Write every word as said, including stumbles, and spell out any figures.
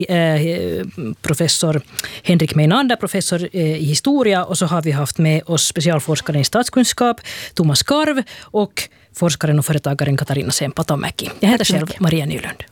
professor Henrik Meinander, professor i historia, och så har vi haft med oss specialforskaren i statskunskap Thomas Karv och forskaren och företagaren Katarina Sempatomäki. Jag heter själv Maria Nylund.